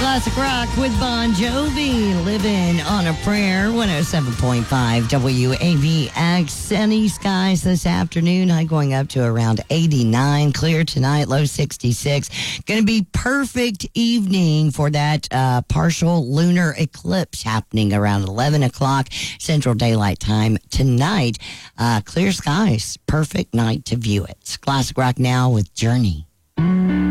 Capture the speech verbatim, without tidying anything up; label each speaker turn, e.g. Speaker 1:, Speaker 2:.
Speaker 1: Classic rock with Bon Jovi, Living on a Prayer, one oh seven point five W A V X. Sunny skies this afternoon, high going up to around eighty-nine. Clear tonight, low sixty-six. Going to be perfect evening for that uh, partial lunar eclipse happening around eleven o'clock Central Daylight Time tonight. Uh, clear skies, perfect night to view it. Classic rock now with Journey.